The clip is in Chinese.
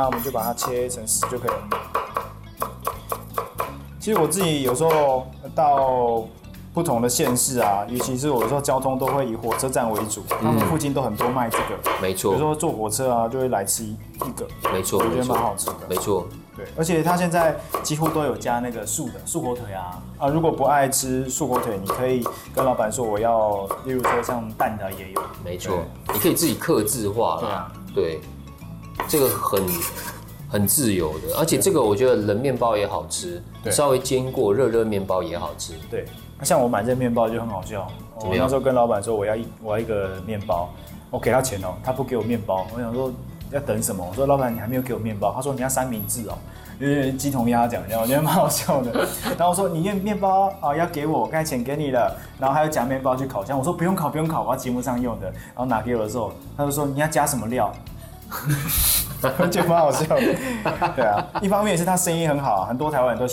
那我们就把它切成丝就可以了。其实我自己有时候到不同的县市啊，尤其是我有时候交通都会以火车站为主，他们附近都很多卖这个。 没错。 有时候坐火车啊，就会来吃一个。 没错， 我觉得蛮好吃的。 没错。 对，而且它现在几乎都有加那个素火腿啊，如果不爱吃素火腿，你可以跟老板说我要，例如说像蛋的也有。 没错，你可以自己客制化啦。对，这个很自由的，而且这个我觉得人面包也好吃，稍微煎过热面包也好吃。 对，像我买这面包就很好笑，我那时候跟老板说我要一个面包，我给他钱哦，他不给我面包，我想说要等什么？我说老板你还没有给我面包，他说你要三明治哦，因为鸡同鸭讲，我觉得蛮好笑的。然后我说你面包啊要给我，刚才钱给你了，然后还要夹面包去烤箱，我说不用烤，我要节目上用的。然后拿给我的时候，他就说你要加什么料？我觉得蛮好笑的。对啊，一方面也是他生意很好，很多台湾人都